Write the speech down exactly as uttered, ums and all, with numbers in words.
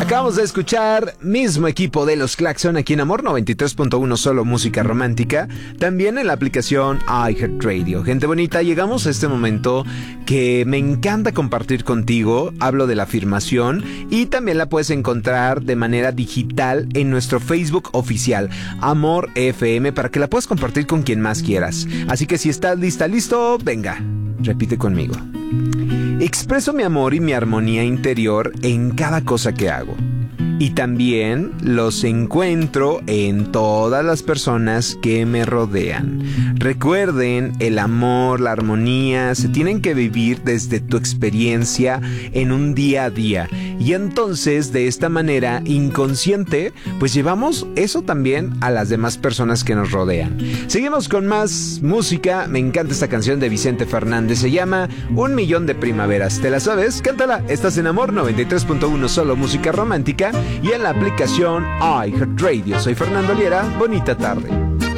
Acabamos de escuchar Mismo Equipo de los Claxon aquí en Amor noventa y tres punto uno, solo música romántica, también en la aplicación iHeartRadio. Gente bonita, llegamos a este momento que me encanta compartir contigo. Hablo de la afirmación y también la puedes encontrar de manera digital en nuestro Facebook oficial, Amor F M, para que la puedas compartir con quien más quieras. Así que si estás lista, listo, venga, repite conmigo. Expreso mi amor y mi armonía interior en cada cosa que hago. Y también los encuentro en todas las personas que me rodean. Recuerden, el amor, la armonía, se tienen que vivir desde tu experiencia en un día a día. Y entonces, de esta manera inconsciente, pues llevamos eso también a las demás personas que nos rodean. Seguimos con más música. Me encanta esta canción de Vicente Fernández. Se llama Un Millón de Primaveras. ¿Te la sabes? Cántala. Estás en Amor noventa y tres punto uno, solo música romántica. Y en la aplicación iHeartRadio. Soy Fernando Liera. Bonita tarde.